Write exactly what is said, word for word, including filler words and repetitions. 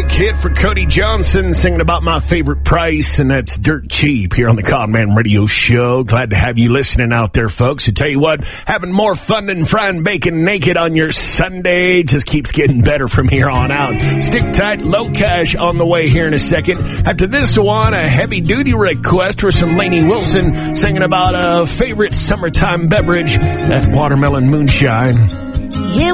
Big hit for Cody Johnson singing about my favorite price, and that's Dirt Cheap here on the Conman Radio Show. Glad to have you listening out there, folks. I tell you what, having more fun than frying bacon naked on your Sunday just keeps getting better from here on out. Stick tight, Low Cash on the way here in a second. After this one, a heavy-duty request for some Lainey Wilson singing about a favorite summertime beverage, that watermelon moonshine. Yeah.